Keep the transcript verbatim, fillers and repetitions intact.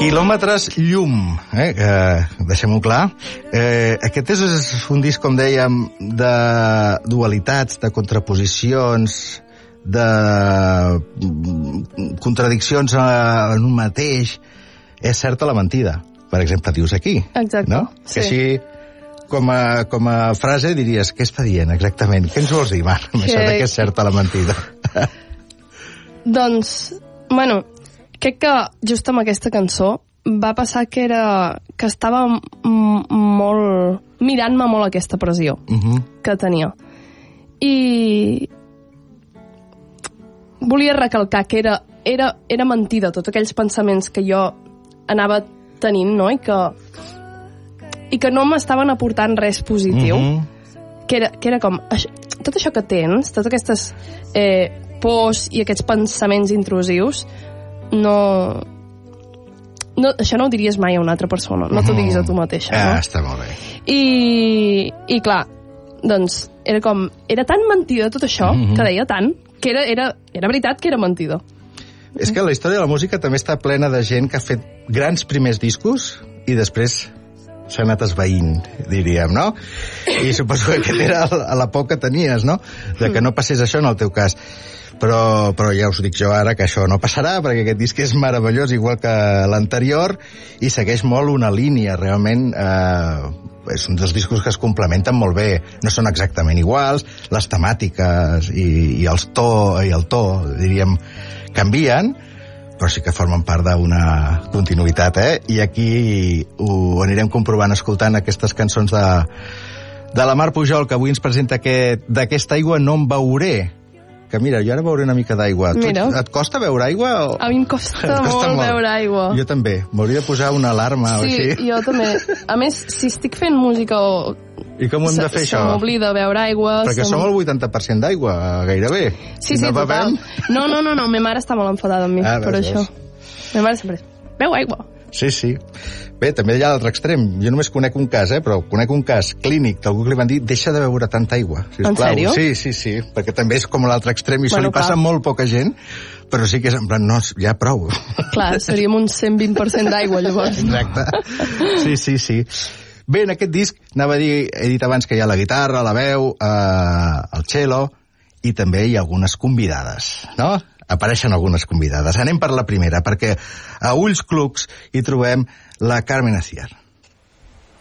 Quilòmetres llum, eh? eh deixem-ho clar. Eh, aquest és un disc, com dèiem, de dualitats, de contraposicions, de contradiccions en un mateix. És certa la mentida, per exemple, dius aquí. Exacte, no? sí. Que així, com a, com a frase, diries, què està dient exactament? Què ens vols dir, Mar, amb que... això de que és certa la mentida? Doncs, bueno, crec que just amb aquesta cançó va passar que era que estava molt mirant-me molt aquesta pressió uh-huh. que tenia. I volia recalcar que era, era, era mentida tots aquells pensaments que jo anava tenint, no? I que, i que no m'estaven aportant res positiu. Uh-huh. Que, era, que era com... Això, tot això que tens, totes aquestes eh, pors i aquests pensaments intrusius, no... No, això no ho diries mai a una altra persona, no t'ho diguis a tu mateixa, no? Ah, està molt bé. I, i clar, doncs, era com... Era tan mentida tot això, mm-hmm. que deia tant, que era, era, era veritat que era mentida. És que la història de la música també està plena de gent que ha fet grans primers discos i després s'ha anat esvaint, diríem, no? I suposo que aquest era la por que tenies, no? De que no passés això en el teu cas. Però, però ja us dic jo ara que això no passarà, perquè aquest disc és meravellós, igual que l'anterior, i segueix molt una línia, realment. Eh, és un dels discos que es complementen molt bé. No són exactament iguals, les temàtiques i, i, els to, i el to, diríem, canvien, però sí que formen part d'una continuïtat, eh? I aquí ho anirem comprovant escoltant aquestes cançons de, de la Mar Pujol, que avui ens presenta aquest, d'aquesta aigua no en beuré. Que mira, jo ara veuré una mica d'aigua. Tu, et costa beure aigua? O... A mi em costa, costa molt, molt beure aigua. Jo també. M'hauria de posar una alarma sí, o així. Sí, jo també. A més, si estic fent música o... I com ho hem de fer, això? Se m'oblida beure aigua... Perquè som el vuitanta per cent d'aigua, gairebé. Sí, sí, no total. No, no, no, no, ma mare està molt enfadada amb mi, ah, per això. Ma mare sempre... Beu aigua. Sí, sí. Bé, també hi ha l'altre extrem. Jo només conec un cas, eh, però conec un cas clínic d'algú que li van dir deixa de beure tanta aigua, sisplau. En sèrio? Sí, sí, sí, perquè també és com l'altre extrem i bueno, això li passa a molt poca gent, però sí que és en plan, no, ja prou. Clar, seríem un cent vint per cent d'aigua, llavors. Exacte. Sí, sí, sí. Bé, en aquest disc, anava a dir, he dit abans que hi ha la guitarra, la veu, eh, el cello, i també hi ha algunes convidades, no? Apareixen algunes convidades. Anem per la primera, perquè a ulls clucs hi trobem la Carmen Aciar.